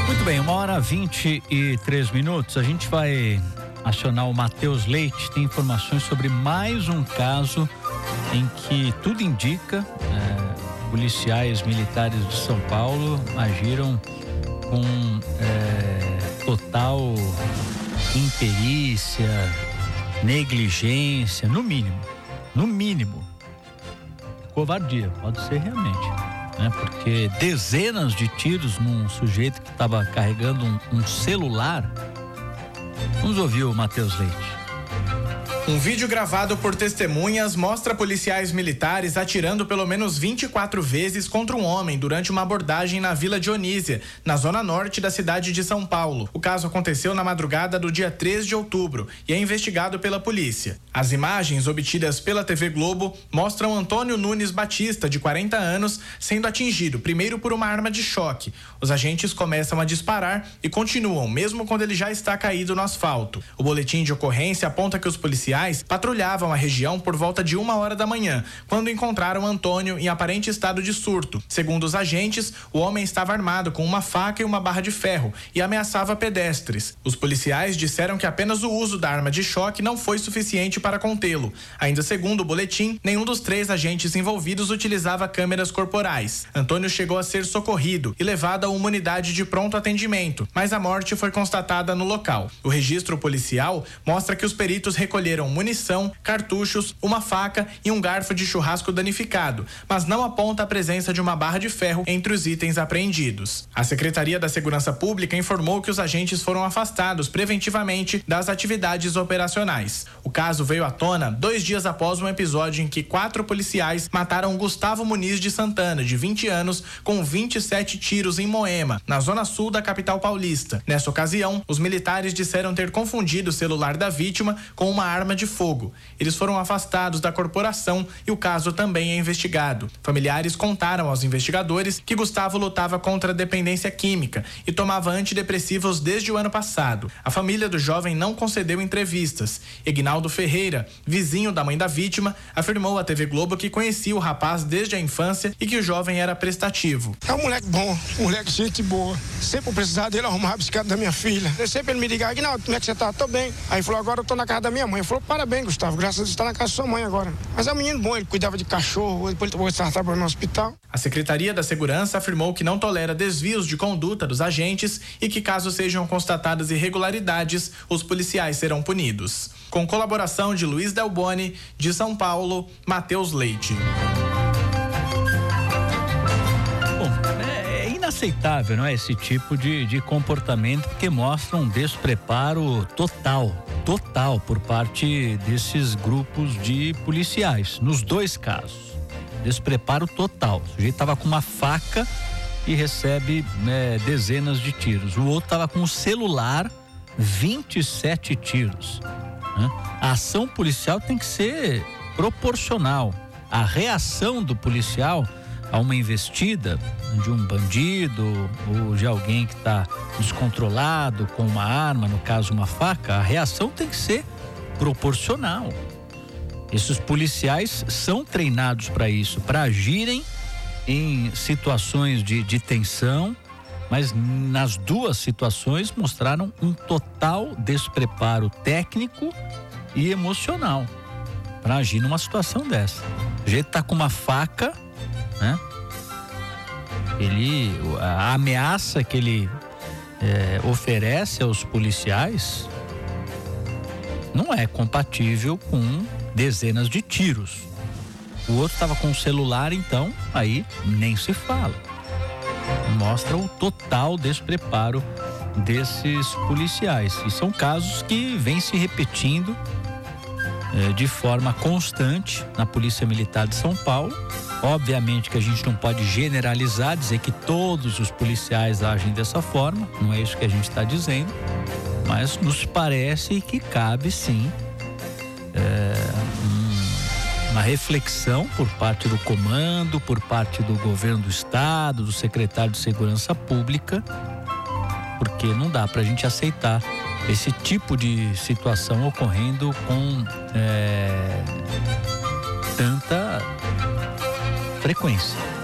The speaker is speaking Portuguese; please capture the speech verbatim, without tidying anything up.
Muito bem, uma hora vinte e três minutos. A gente vai acionar o Matheus Leite. Tem informações sobre mais um caso em que tudo indica é, policiais militares de São Paulo agiram com é, total imperícia, negligência, no mínimo, no mínimo, covardia, pode ser realmente, né? Porque dezenas de tiros num sujeito que estava carregando um, um celular. Vamos ouvir o Matheus Leite. Um vídeo gravado por testemunhas mostra policiais militares atirando pelo menos vinte e quatro vezes contra um homem durante uma abordagem na Vila Dionísia, na zona norte da cidade de São Paulo. O caso aconteceu na madrugada do dia três de outubro e é investigado pela polícia. As imagens obtidas pela T V Globo mostram Antônio Nunes Batista, de quarenta anos, sendo atingido primeiro por uma arma de choque. Os agentes começam a disparar e continuam, mesmo quando ele já está caído no asfalto. O boletim de ocorrência aponta que os policiais patrulhavam a região por volta de uma hora da manhã, quando encontraram Antônio em aparente estado de surto. Segundo os agentes, o homem estava armado com uma faca e uma barra de ferro e ameaçava pedestres. Os policiais disseram que apenas o uso da arma de choque não foi suficiente para contê-lo. Ainda segundo o boletim, nenhum dos três agentes envolvidos utilizava câmeras corporais. Antônio chegou a ser socorrido e levado a uma unidade de pronto atendimento, mas a morte foi constatada no local. O registro policial mostra que os peritos recolheram munição, cartuchos, uma faca e um garfo de churrasco danificado, mas não aponta a presença de uma barra de ferro entre os itens apreendidos. A Secretaria da Segurança Pública informou que os agentes foram afastados preventivamente das atividades operacionais. O caso veio à tona dois dias após um episódio em que quatro policiais mataram Gustavo Muniz de Santana, de vinte anos, com vinte e sete tiros em Moema, na zona sul da capital paulista. Nessa ocasião, os militares disseram ter confundido o celular da vítima com uma arma de fogo. Eles foram afastados da corporação e o caso também é investigado. Familiares contaram aos investigadores que Gustavo lutava contra a dependência química e tomava antidepressivos desde o ano passado. A família do jovem não concedeu entrevistas. Egnaldo Ferreira, vizinho da mãe da vítima, afirmou à T V Globo que conhecia o rapaz desde a infância e que o jovem era prestativo. É um moleque bom, um moleque gente boa. Sempre precisava dele arrumar a bicicleta da minha filha. Eu sempre ele me ligava, Egnaldo, como é que você tá? Tô bem. Aí ele falou, agora eu tô na casa da minha mãe. Ele falou, parabéns, Gustavo, graças a Deus está na casa da sua mãe agora. Mas é um menino bom, ele cuidava de cachorro, depois ele estava trabalhando no hospital. A Secretaria da Segurança afirmou que não tolera desvios de conduta dos agentes e que, caso sejam constatadas irregularidades, os policiais serão punidos. Com colaboração de Luiz Delboni, de São Paulo, Matheus Leite. Bom, é inaceitável, não é, esse tipo de, de comportamento, porque mostra um despreparo total. total por parte desses grupos de policiais, nos dois casos. Despreparo total. O sujeito estava com uma faca e recebe né, dezenas de tiros. O outro estava com um celular, vinte e sete tiros. Né? A ação policial tem que ser proporcional. A reação do policial a uma investida de um bandido ou de alguém que está descontrolado com uma arma, no caso uma faca, a reação tem que ser proporcional. Esses policiais são treinados para isso, para agirem em situações de, de tensão, mas nas duas situações mostraram um total despreparo técnico e emocional para agir numa situação dessa. O jeito tá com uma faca, né? Ele, a ameaça que ele é, oferece aos policiais não é compatível com dezenas de tiros. O outro estava com o celular, então aí nem se fala. Mostra o total despreparo desses policiais. E são casos que vêm se repetindo é, de forma constante na Polícia Militar de São Paulo. Obviamente que a gente não pode generalizar, dizer que todos os policiais agem dessa forma, não é isso que a gente está dizendo, mas nos parece que cabe sim é, um, uma reflexão por parte do comando, por parte do governo do estado, do secretário de Segurança Pública, porque não dá para a gente aceitar esse tipo de situação ocorrendo com é, tanta frequência.